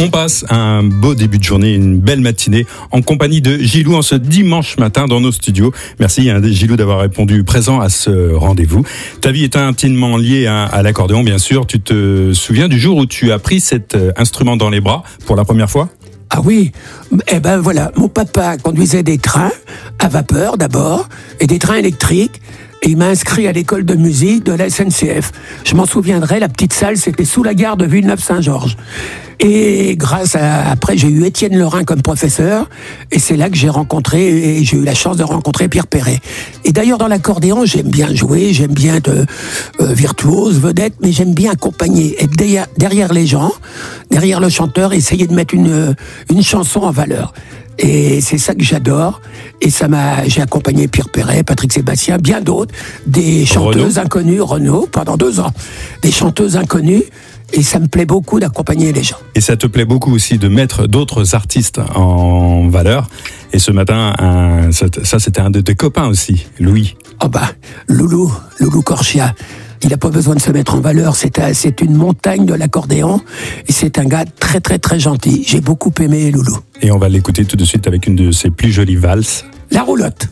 On passe un beau début de journée, une belle matinée en compagnie de Gilou en ce dimanche matin dans nos studios. Merci Gilou d'avoir répondu présent à ce rendez-vous. Ta vie est intimement liée à l'accordéon, bien sûr. Tu te souviens du jour où tu as pris cet instrument dans les bras pour la première fois ? Ah oui, eh ben voilà, mon papa conduisait des trains à vapeur d'abord et des trains électriques. Et il m'a inscrit à l'école de musique de la SNCF. Je m'en souviendrai, la petite salle, c'était sous la gare de Villeneuve-Saint-Georges. Et après, j'ai eu Étienne Lorrain comme professeur, et c'est là que j'ai eu la chance de rencontrer Pierre Perret. Et d'ailleurs, dans l'accordéon, j'aime bien jouer, j'aime bien être virtuose, vedette, mais j'aime bien accompagner, être derrière les gens, derrière le chanteur, essayer de mettre une chanson en valeur. Et c'est ça que j'adore. Et j'ai accompagné Pierre Perret, Patrick Sébastien, bien d'autres, des chanteuses inconnues, Renaud, pendant 2 ans, des chanteuses inconnues. Et ça me plaît beaucoup d'accompagner les gens. Et ça te plaît beaucoup aussi de mettre d'autres artistes en valeur. Et ce matin, ça c'était un de tes copains aussi, Louis. Oh Loulou Corchia. Il n'a pas besoin de se mettre en valeur, c'est une montagne de l'accordéon, et c'est un gars très très très gentil. J'ai beaucoup aimé Loulou. Et on va l'écouter tout de suite avec une de ses plus jolies valses. La roulotte.